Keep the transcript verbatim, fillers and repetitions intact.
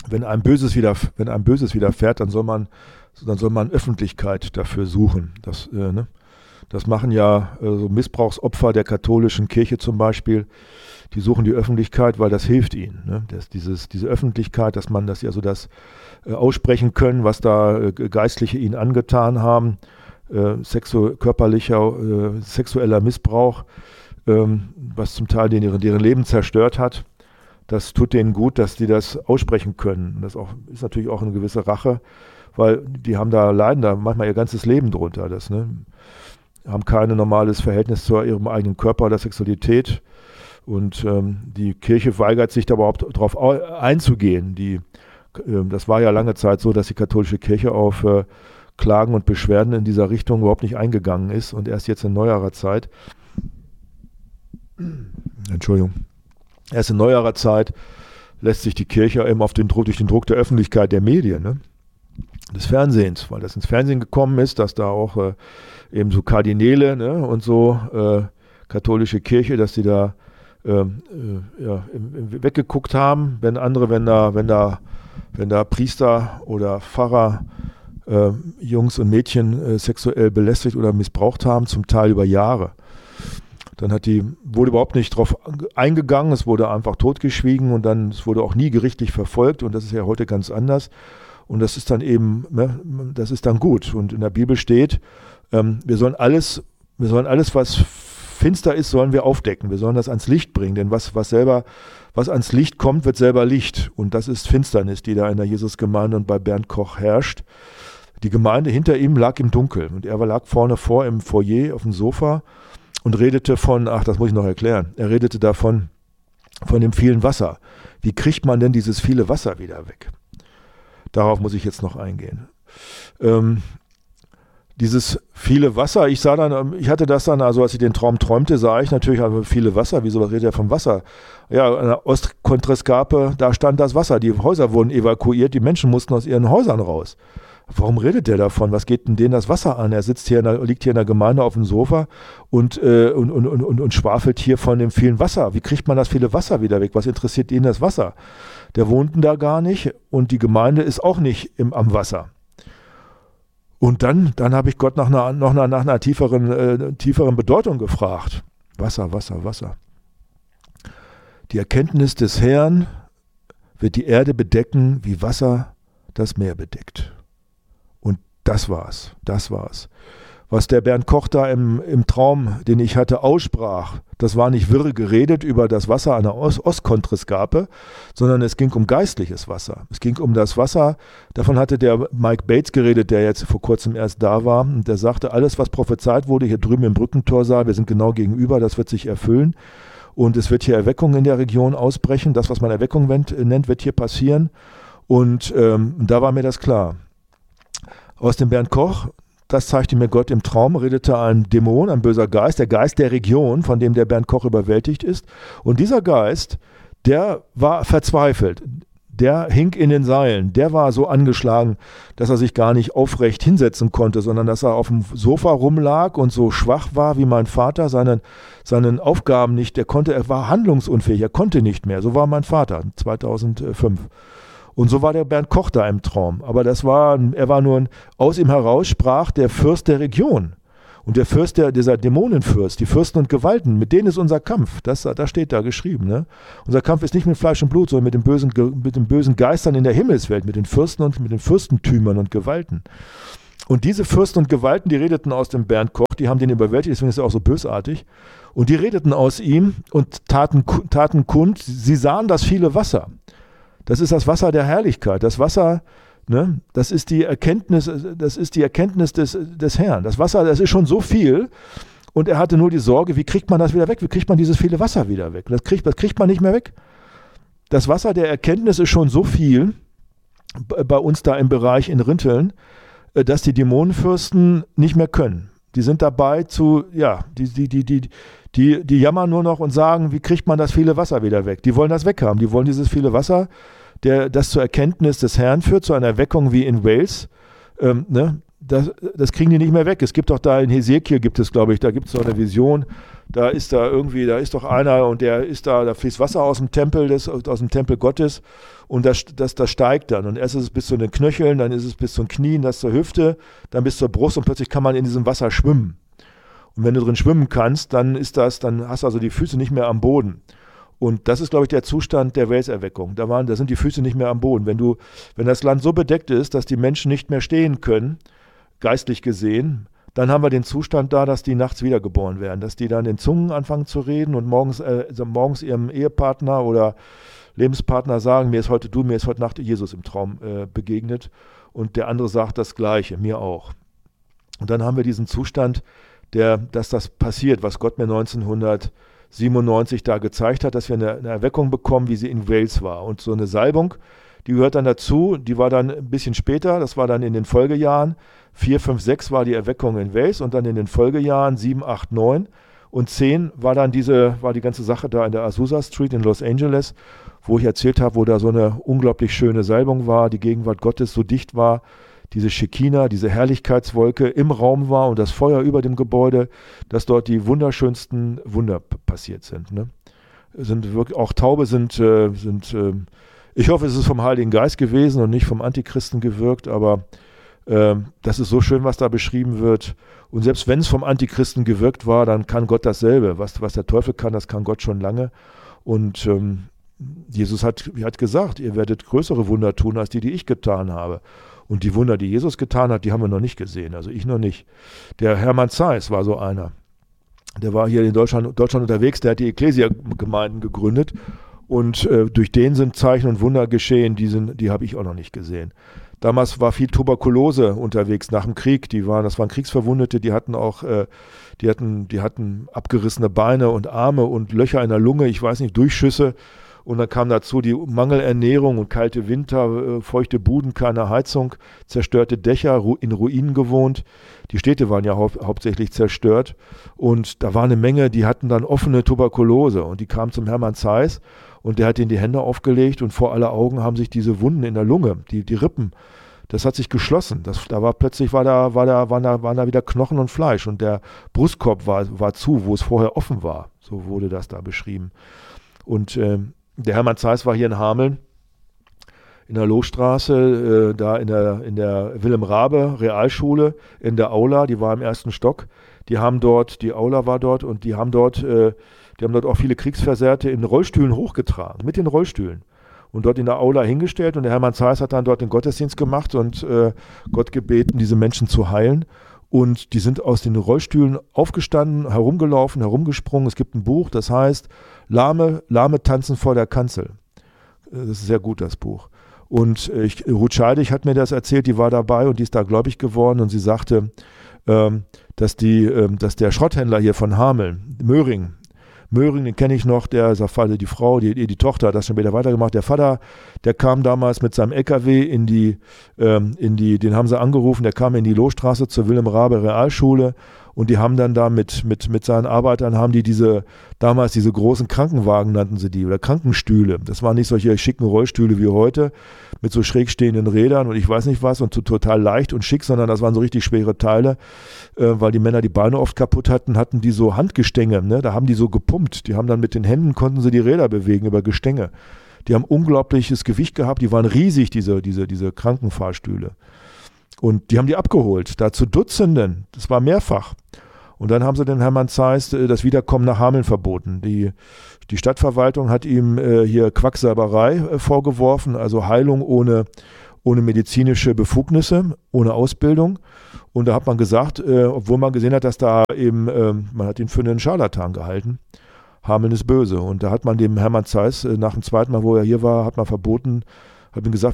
wenn einem Böses wieder, wenn einem Böses widerfährt, dann soll man, dann soll man Öffentlichkeit dafür suchen. Das, äh, ne? Das machen ja äh, so Missbrauchsopfer der katholischen Kirche zum Beispiel. Die suchen die Öffentlichkeit, weil das hilft ihnen. Ne? Das, dieses, diese Öffentlichkeit, dass man das ja so das äh, aussprechen können, was da äh, Geistliche ihnen angetan haben, äh, sexu- körperlicher, äh, sexueller Missbrauch, ähm, was zum Teil deren, deren Leben zerstört hat. Das tut denen gut, dass die das aussprechen können. Das auch, ist natürlich auch eine gewisse Rache, weil die haben da, leiden da manchmal ihr ganzes Leben drunter. Das, ne? Haben kein normales Verhältnis zu ihrem eigenen Körper oder Sexualität. Und ähm, die Kirche weigert sich da überhaupt darauf einzugehen. Die, äh, das war ja lange Zeit so, dass die katholische Kirche auf äh, Klagen und Beschwerden in dieser Richtung überhaupt nicht eingegangen ist. Und erst jetzt in neuerer Zeit, Entschuldigung, erst in neuerer Zeit lässt sich die Kirche eben auf den Druck, durch den Druck der Öffentlichkeit, der Medien, ne? Des Fernsehens, weil das ins Fernsehen gekommen ist, dass da auch äh, eben so Kardinäle, ne, und so äh, katholische Kirche, dass die da ähm, äh, ja, im, im, weggeguckt haben, wenn andere, wenn da, wenn da, wenn da Priester oder Pfarrer äh, Jungs und Mädchen äh, sexuell belästigt oder missbraucht haben, zum Teil über Jahre. Dann hat die, wurde überhaupt nicht drauf eingegangen, es wurde einfach totgeschwiegen und dann, es wurde auch nie gerichtlich verfolgt und das ist ja heute ganz anders. Und das ist dann eben, ne, das ist dann gut. Und in der Bibel steht, ähm, wir sollen alles, wir sollen alles, was finster ist, sollen wir aufdecken. Wir sollen das ans Licht bringen. Denn was, was selber, was ans Licht kommt, wird selber Licht. Und das ist Finsternis, die da in der Jesusgemeinde und bei Bernd Koch herrscht. Die Gemeinde hinter ihm lag im Dunkeln. Und er lag vorne vor im Foyer auf dem Sofa und redete von, ach, das muss ich noch erklären. Er redete davon, von dem vielen Wasser. Wie kriegt man denn dieses viele Wasser wieder weg? Darauf muss ich jetzt noch eingehen. Ähm, dieses viele Wasser, ich sah dann, ich hatte das dann, also als ich den Traum träumte, sah ich natürlich also viele Wasser. Wieso redet er vom Wasser? Ja, an der Ostkontreskape, da stand das Wasser. Die Häuser wurden evakuiert, die Menschen mussten aus ihren Häusern raus. Warum redet der davon? Was geht denn denen das Wasser an? Er sitzt hier in der, liegt hier in der Gemeinde auf dem Sofa und, äh, und, und, und, und schwafelt hier von dem vielen Wasser. Wie kriegt man das viele Wasser wieder weg? Was interessiert ihn das Wasser? Der wohnten da gar nicht und die Gemeinde ist auch nicht im, am Wasser. Und dann, dann habe ich Gott nach einer, noch nach einer tieferen, äh, tieferen Bedeutung gefragt. Wasser, Wasser, Wasser. Die Erkenntnis des Herrn wird die Erde bedecken, wie Wasser das Meer bedeckt. Und das war's, das war's. Was der Bernd Koch da im, im Traum, den ich hatte, aussprach, das war nicht wirre geredet über das Wasser an der Ost- Ostkontreskape, sondern es ging um geistliches Wasser. Es ging um das Wasser, davon hatte der Mike Bates geredet, der jetzt vor kurzem erst da war. Und der sagte, alles, was prophezeit wurde, hier drüben im Brückentorsaal, wir sind genau gegenüber, das wird sich erfüllen. Und es wird hier Erweckung in der Region ausbrechen. Das, was man Erweckung nennt, wird hier passieren. Und ähm, da war mir das klar. Aus dem Bernd Koch, das zeigte mir Gott im Traum, redete ein Dämon, ein böser Geist, der Geist der Region, von dem der Bernd Koch überwältigt ist. Und dieser Geist, der war verzweifelt. Der hing in den Seilen. Der war so angeschlagen, dass er sich gar nicht aufrecht hinsetzen konnte, sondern dass er auf dem Sofa rumlag und so schwach war wie mein Vater, seinen, seinen Aufgaben nicht, er konnte, er war handlungsunfähig, er konnte nicht mehr. So war mein Vater zweitausendfünf. Und so war der Bernd Koch da im Traum. Aber das war, er war nur, ein, aus ihm heraus sprach der Fürst der Region. Und der Fürst, der, dieser Dämonenfürst, die Fürsten und Gewalten, mit denen ist unser Kampf. Das, das steht da geschrieben. Ne? Unser Kampf ist nicht mit Fleisch und Blut, sondern mit den, bösen, mit den bösen Geistern in der Himmelswelt, mit den Fürsten und mit den Fürstentümern und Gewalten. Und diese Fürsten und Gewalten, die redeten aus dem Bernd Koch, die haben den überwältigt, deswegen ist er auch so bösartig. Und die redeten aus ihm und taten, taten kund, sie sahen das viele Wasser. Das ist das Wasser der Herrlichkeit. Das Wasser, ne, das ist die Erkenntnis, das ist die Erkenntnis des, des Herrn. Das Wasser, das ist schon so viel. Und er hatte nur die Sorge, wie kriegt man das wieder weg? Wie kriegt man dieses viele Wasser wieder weg? Das kriegt, das kriegt man nicht mehr weg. Das Wasser der Erkenntnis ist schon so viel bei uns da im Bereich in Rinteln, dass die Dämonenfürsten nicht mehr können. Die sind dabei zu, ja, die, die, die, die, die, die jammern nur noch und sagen, wie kriegt man das viele Wasser wieder weg? Die wollen das weghaben. Die wollen dieses viele Wasser, der, das zur Erkenntnis des Herrn führt, zu einer Erweckung wie in Wales. Ähm, ne? das, das kriegen die nicht mehr weg. Es gibt doch da in Hesekiel, gibt es, glaube ich, da gibt es so eine Vision, da ist da irgendwie, da ist doch einer und der ist da, da fließt Wasser aus dem Tempel, des, aus dem Tempel Gottes und das, das, das steigt dann. Und erst ist es bis zu den Knöcheln, dann ist es bis zu den Knien, das zur Hüfte, dann bis zur Brust und plötzlich kann man in diesem Wasser schwimmen. Und wenn du drin schwimmen kannst, dann ist das, dann hast du also die Füße nicht mehr am Boden. Und das ist, glaube ich, der Zustand der Welserweckung. Da waren, da sind die Füße nicht mehr am Boden. Wenn du, wenn das Land so bedeckt ist, dass die Menschen nicht mehr stehen können, geistlich gesehen, dann haben wir den Zustand da, dass die nachts wiedergeboren werden, dass die dann in Zungen anfangen zu reden und morgens, äh, also morgens ihrem Ehepartner oder Lebenspartner sagen, mir ist heute du, mir ist heute Nacht Jesus im Traum äh, begegnet und der andere sagt das Gleiche, mir auch. Und dann haben wir diesen Zustand, der, dass das passiert, was Gott mir neunzehnhundertsiebenundneunzig da gezeigt hat, dass wir eine, eine Erweckung bekommen, wie sie in Wales war. Und so eine Salbung, die gehört dann dazu, die war dann ein bisschen später, das war dann in den Folgejahren, vier, fünf, sechs war die Erweckung in Wales und dann in den Folgejahren sieben, acht, neun und zehn war dann diese, war die ganze Sache da in der Azusa Street in Los Angeles, wo ich erzählt habe, wo da so eine unglaublich schöne Salbung war, die Gegenwart Gottes so dicht war, diese Schekina, diese Herrlichkeitswolke im Raum war und das Feuer über dem Gebäude, dass dort die wunderschönsten Wunder p- passiert sind. Ne? Sind wirklich, auch Taube sind, äh, sind äh, ich hoffe, es ist vom Heiligen Geist gewesen und nicht vom Antichristen gewirkt, aber äh, das ist so schön, was da beschrieben wird. Und selbst wenn es vom Antichristen gewirkt war, dann kann Gott dasselbe. Was, was der Teufel kann, das kann Gott schon lange. Und ähm, Jesus hat, hat gesagt, ihr werdet größere Wunder tun, als die, die ich getan habe. Und die Wunder, die Jesus getan hat, die haben wir noch nicht gesehen, also ich noch nicht. Der Hermann Zeiss war so einer. Der war hier in Deutschland, Deutschland unterwegs, der hat die Ekklesia-Gemeinden gegründet und äh, durch den sind Zeichen und Wunder geschehen, die, sind, die habe ich auch noch nicht gesehen. Damals war viel Tuberkulose unterwegs nach dem Krieg, die waren, das waren Kriegsverwundete, die hatten auch, äh, die hatten, die hatten abgerissene Beine und Arme und Löcher in der Lunge, ich weiß nicht, Durchschüsse. Und dann kam dazu die Mangelernährung und kalte Winter, äh, feuchte Buden, keine Heizung, zerstörte Dächer, ru- in Ruinen gewohnt. Die Städte waren ja hau- hauptsächlich zerstört. Und da war eine Menge, die hatten dann offene Tuberkulose. Und die kamen zum Hermann Zeiss und der hat ihnen die Hände aufgelegt und vor aller Augen haben sich diese Wunden in der Lunge, die, die Rippen, das hat sich geschlossen. Das, da war plötzlich war da, war da, waren, da, waren da wieder Knochen und Fleisch und der Brustkorb war, war zu, wo es vorher offen war. So wurde das da beschrieben. Und ähm, der Hermann Zeiss war hier in Hameln, in der Lohstraße, äh, da in der, in der Wilhelm-Raabe Realschule, in der Aula, die war im ersten Stock. Die haben dort, die Aula war dort und die haben dort, äh, die haben dort auch viele Kriegsversehrte in Rollstühlen hochgetragen, mit den Rollstühlen. Und dort in der Aula hingestellt und der Hermann Zeiss hat dann dort den Gottesdienst gemacht und äh, Gott gebeten, diese Menschen zu heilen. Und die sind aus den Rollstühlen aufgestanden, herumgelaufen, herumgesprungen. Es gibt ein Buch, das heißt Lahme, Lahme tanzen vor der Kanzel. Das ist sehr gut, das Buch. Und ich, Ruth Scheidig hat mir das erzählt, die war dabei und die ist da gläubig geworden und sie sagte, ähm, dass, die, ähm, dass der Schrotthändler hier von Hameln, Möhring, Möhring, den kenne ich noch, der, die Frau, die, die Tochter hat das schon wieder weitergemacht. Der Vater, der kam damals mit seinem L K W in die, ähm, in die, den haben sie angerufen, der kam in die Lohstraße zur Wilhelm-Raabe Realschule und die haben dann da mit, mit, mit seinen Arbeitern, haben die diese, damals diese großen Krankenwagen nannten sie die, oder Krankenstühle. Das waren nicht solche schicken Rollstühle wie heute, mit so schräg stehenden Rädern und ich weiß nicht was und so total leicht und schick, sondern das waren so richtig schwere Teile, äh, weil die Männer die Beine oft kaputt hatten, hatten die so Handgestänge, ne? Da haben die so gepumpt, die haben dann mit den Händen, konnten sie die Räder bewegen über Gestänge. Die haben unglaubliches Gewicht gehabt, die waren riesig, diese, diese, diese Krankenfahrstühle. Und die haben die abgeholt, da zu Dutzenden, das war mehrfach. Und dann haben sie den Hermann Zeiss das Wiederkommen nach Hameln verboten. Die, die Stadtverwaltung hat ihm äh, hier Quacksalberei äh, vorgeworfen, also Heilung ohne, ohne medizinische Befugnisse, ohne Ausbildung. Und da hat man gesagt, äh, obwohl man gesehen hat, dass da eben, äh, man hat ihn für einen Scharlatan gehalten, Hameln ist böse. Und da hat man dem Hermann Zeiss äh, nach dem zweiten Mal, wo er hier war, hat man verboten, hat ihm gesagt,